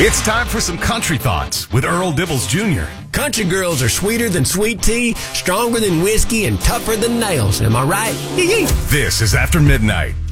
It's time for some country thoughts with Earl Dibbles Jr. Country girls are sweeter than sweet tea, stronger than whiskey, and tougher than nails. Am I right? This is After Midnight.